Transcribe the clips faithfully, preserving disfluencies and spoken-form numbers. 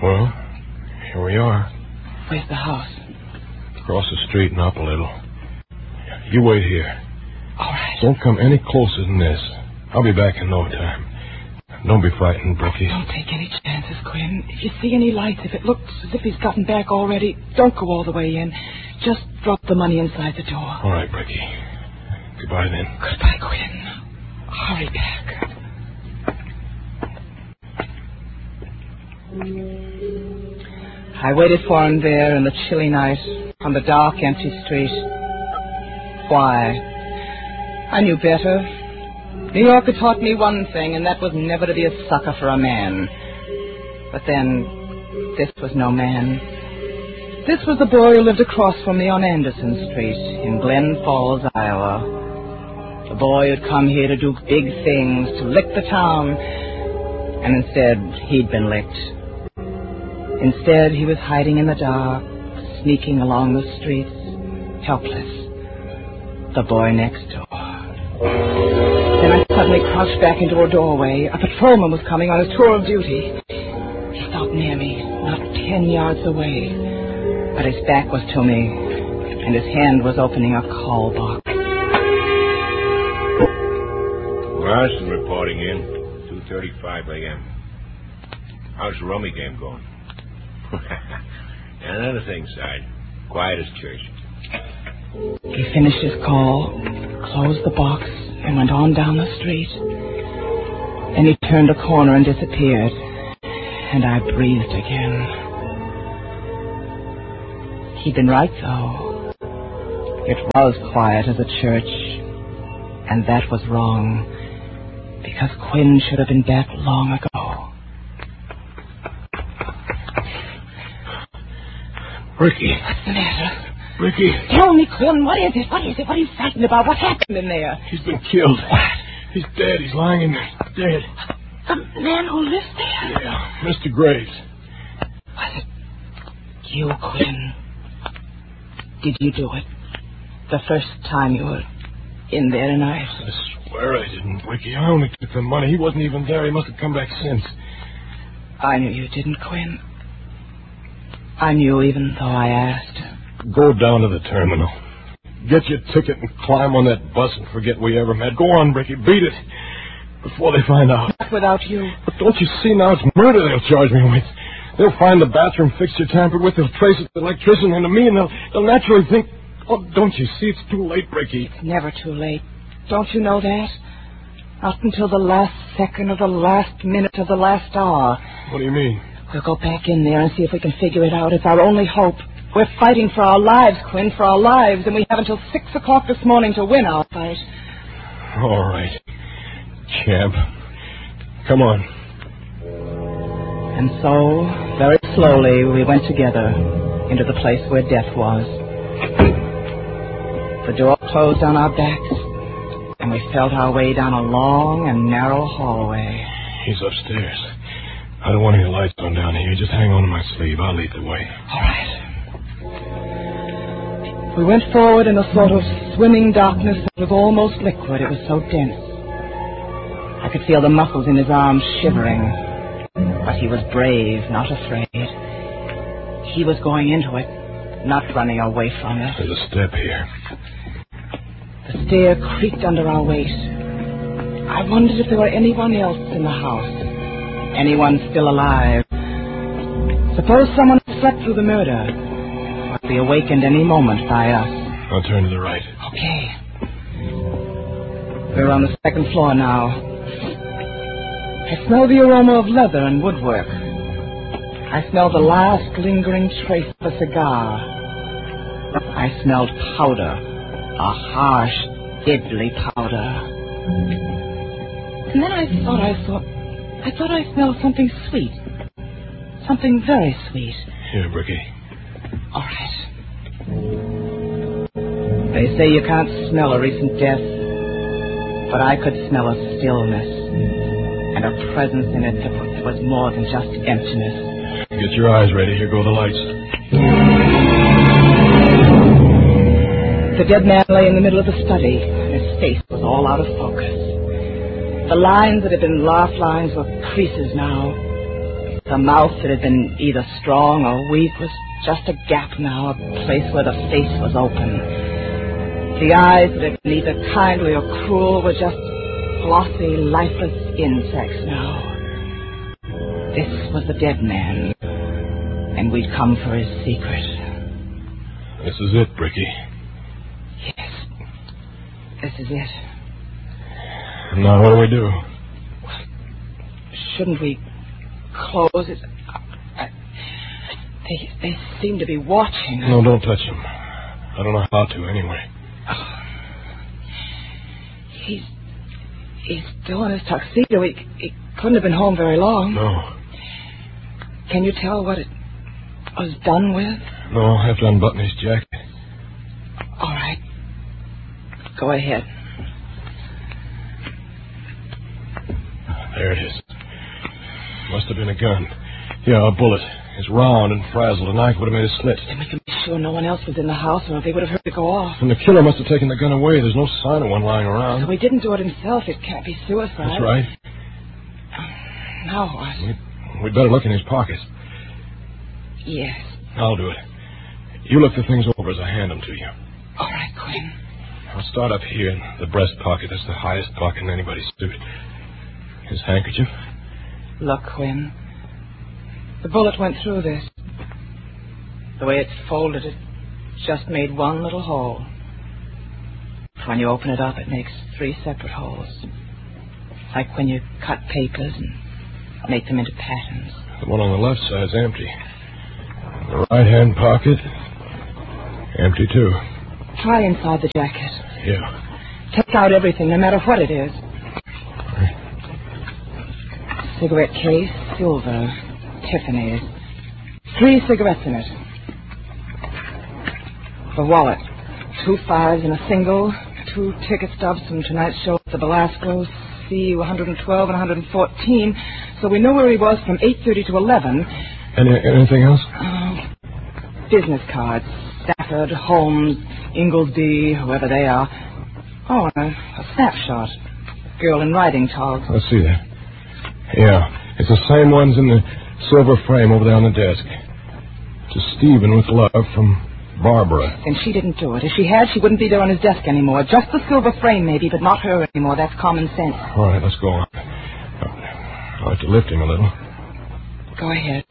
Well, here we are. Where's the house? Across the street and up a little. You wait here. All right. Don't come any closer than this. I'll be back in no time. Don't be frightened, Bricky. Don't take any chances, Quinn. If you see any lights, if it looks as if he's gotten back already, don't go all the way in. Just drop the money inside the door. All right, Bricky. Goodbye, then. Goodbye, Quinn. Hurry back. I waited for him there in the chilly night on the dark, empty street. Why? I knew better. New York had taught me one thing, and that was never to be a sucker for a man. But then, this was no man. This was the boy who lived across from me on Anderson Street in Glen Falls, Iowa. The boy who'd come here to do big things, to lick the town, and instead, he'd been licked. Instead, he was hiding in the dark, sneaking along the streets, helpless. The boy next door. Then I suddenly crouched back into a doorway. A patrolman was coming on his tour of duty. He stopped near me, not ten yards away. But his back was to me, and his hand was opening a call box. Marston reporting in, two thirty-five a.m. How's the rummy game going? And another thing, Side. Quiet as church. He finished his call, closed the box, and went on down the street. Then he turned a corner and disappeared, and I breathed again. He'd been right, though. It was quiet as a church, and that was wrong, because Quinn should have been back long ago. Ricky. What's the matter? Ricky. Tell me, Quinn, what is it? What is it? What are you frightened about? What happened in there? He's been killed. What? He's dead. He's lying in there. Dead. The man who lives there? Yeah, Mister Graves. Was it you, Quinn? Did you do it? The first time you were in there tonight? I swear I didn't, Ricky. I only took the money. He wasn't even there. He must have come back since. I knew you didn't, Quinn. I knew even though I asked. Go down to the terminal. Get your ticket and climb on that bus and forget we ever met. Go on, Ricky. Beat it. Before they find out. Not without you. But don't you see now? It's murder they'll charge me with. They'll find the bathroom fixture tampered with. They'll trace it to the electrician and to me, and they'll, they'll naturally think... Oh, don't you see? It's too late, Ricky. It's never too late. Don't you know that? Not until the last second of the last minute of the last hour. What do you mean? We'll go back in there and see if we can figure it out. It's our only hope. We're fighting for our lives, Quinn, for our lives, and we have until six o'clock this morning to win our fight. All right. Champ. Come on. And so, very slowly, we went together into the place where death was. The door closed on our backs, and we felt our way down a long and narrow hallway. He's upstairs. I don't want any lights on down here. Just hang on to my sleeve. I'll lead the way. All right. We went forward in a sort of swimming darkness that was almost liquid. It was so dense. I could feel the muscles in his arms shivering. But he was brave, not afraid. He was going into it, not running away from it. There's a step here. The stair creaked under our weight. I wondered if there were anyone else in the house. Anyone still alive. Suppose someone slept through the murder. Might be awakened any moment by us. I'll turn to the right. Okay. We're on the second floor now. I smell the aroma of leather and woodwork. I smell the last lingering trace of a cigar. I smelled powder. A harsh, deadly powder. And then I thought I saw... I thought I smelled something sweet. Something very sweet. Here, Bricky. All right. They say you can't smell a recent death, but I could smell a stillness and a presence in it that was more than just emptiness. Get your eyes ready. Here go the lights. The dead man lay in the middle of the study, and his face was all out of focus. The lines that had been laugh lines were creases now. The mouth that had been either strong or weak was just a gap now, a place where the face was open. The eyes that had been either kindly or cruel were just glossy, lifeless insects now. This was the dead man, and we'd come for his secret. This is it, Bricky. Yes, this is it. Now, what do we do? Shouldn't we close it? I, they, they seem to be watching. No, don't touch him. I don't know how to, anyway. Oh. He's... He's still in his tuxedo. He, he couldn't have been home very long. No. Can you tell what it was done with? No, I'll have to unbutton his jacket. All right. Go ahead. There it is. Must have been a gun. Yeah, a bullet. It's round and frazzled. A knife would have made a slit. Then we can be sure no one else was in the house, or they would have heard it go off. And the killer must have taken the gun away. There's no sign of one lying around. So he didn't do it himself. It can't be suicide. That's right. Now what? We'd, we'd better look in his pockets. Yes. I'll do it. You look the things over as I hand them to you. All right, Quinn. I'll start up here in the breast pocket. That's the highest pocket in anybody's suit. His handkerchief. Look, Quinn. The bullet went through this. The way it's folded, it just made one little hole. When you open it up, it makes three separate holes. Like when you cut papers and make them into patterns. The one on the left side's empty. The right-hand pocket, empty too. Try inside the jacket. Yeah. Take out everything, no matter what it is. Right. Cigarette case, silver, Tiffany's. Three cigarettes in it. The wallet. Two fives and a single. Two ticket stubs from tonight's show at the Belasco. C one twelve and one fourteen. So we know where he was from eight thirty to eleven. Any, anything else? Uh, business cards. Stafford, Holmes, Inglesby, whoever they are. Oh, a, a snapshot. Girl in riding togs. Let's see that. Yeah, it's the same ones in the silver frame over there on the desk. To Stephen with love from Barbara. And she didn't do it. If she had, she wouldn't be there on his desk anymore. Just the silver frame, maybe, but not her anymore. That's common sense. All right, let's go on. I'll have to lift him a little. Go ahead.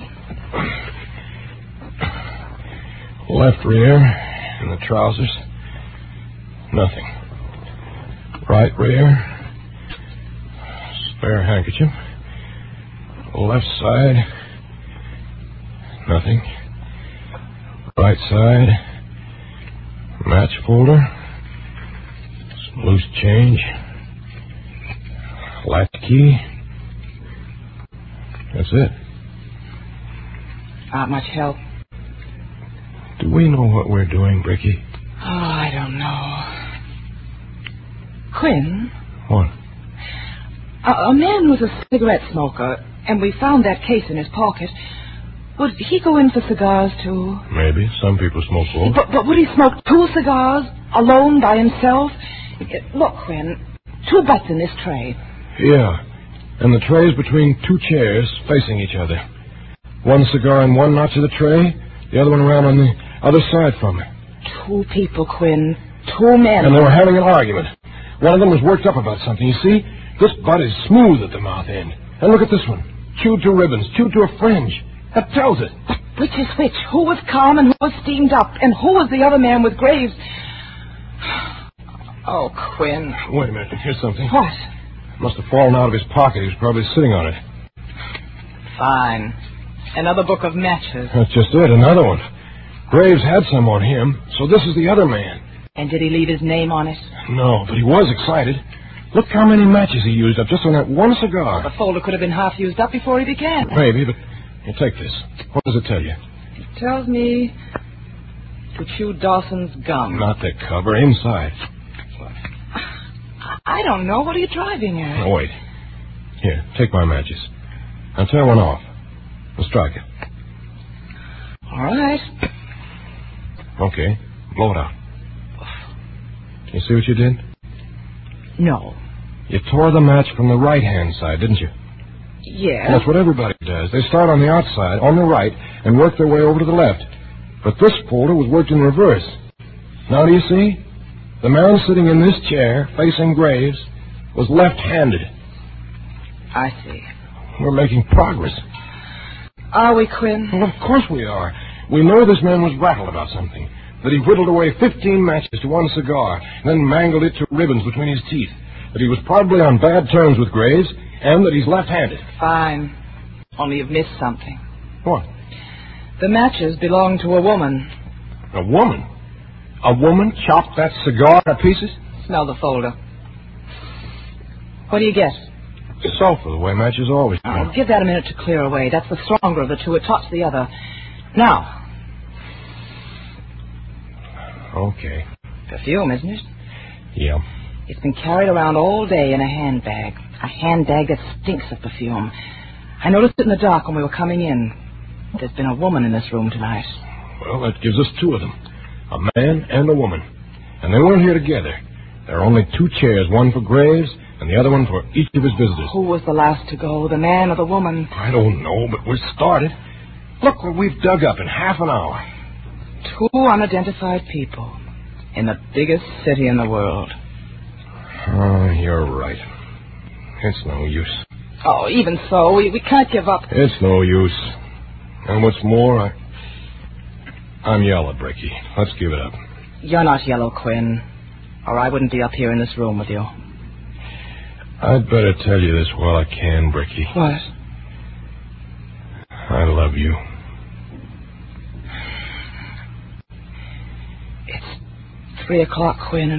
Left rear in the trousers. Nothing. Right rear. Spare handkerchief. Left side. Nothing. Right side. Match folder. Some loose change. Latch key. That's it. Not much help. Do we know what we're doing, Bricky? Oh, I don't know. Quinn? What? A, a man was a cigarette smoker, and we found that case in his pocket. Would he go in for cigars, too? Maybe. Some people smoke both. But, but would he smoke two cigars, alone, by himself? Look, Quinn, two butts in this tray. Yeah. And the tray's between two chairs facing each other. One cigar in one notch of the tray, the other one around on the other side from it. Two people, Quinn. Two men. And they were having an argument. One of them was worked up about something. You see, this butt is smooth at the mouth end. And look at this one. Chewed to ribbons, chewed to a fringe. That tells it. But which is which? Who was calm and who was steamed up? And who was the other man with Graves? Oh, Quinn. Wait a minute. Here's something. What? Must have fallen out of his pocket. He was probably sitting on it. Fine. Another book of matches. That's just it. Another one. Graves had some on him, so this is the other man. And did he leave his name on it? No, but he was excited. Look how many matches he used up just on that one cigar. The folder could have been half used up before he began. Maybe, but here, take this. What does it tell you? It tells me to chew Dawson's gum. Not the cover. Inside. I don't know. What are you driving at? Oh, wait. Here, take my matches. Now tear one off. And strike it. All right. Okay. Blow it out. You see what you did? No. You tore the match from the right-hand side, didn't you? Yeah? That's what everybody does. They start on the outside, on the right, and work their way over to the left. But this folder was worked in reverse. Now, do you see? The man sitting in this chair, facing Graves, was left-handed. I see. We're making progress. Are we, Quinn? Well, of course we are. We know this man was rattled about something. That he whittled away fifteen matches to one cigar, and then mangled it to ribbons between his teeth. That he was probably on bad terms with Graves, and that he's left-handed. Fine. Only you've missed something. What? The matches belong to a woman. A woman? A woman chopped that cigar to pieces? Smell the folder. What do you guess? Sulfur, the way matches always do. Oh, give that a minute to clear away. That's the stronger of the two. It tops the other. Now. Okay. Perfume, isn't it? Yeah. It's been carried around all day in a handbag. A handbag that stinks of perfume. I noticed it in the dark when we were coming in. There's been a woman in this room tonight. Well, that gives us two of them. A man and a woman. And they weren't here together. There are only two chairs, one for Graves and the other one for each of his visitors. Who was the last to go, the man or the woman? I don't know, but we're started. Look what we've dug up in half an hour. Two unidentified people in the biggest city in the world. Oh, you're right. It's no use. Oh, even so, we, we can't give up. It's no use. And what's more, I... I'm yellow, Bricky. Let's give it up. You're not yellow, Quinn. Or I wouldn't be up here in this room with you. I'd better tell you this while I can, Bricky. What? I love you. It's three o'clock, Quinn.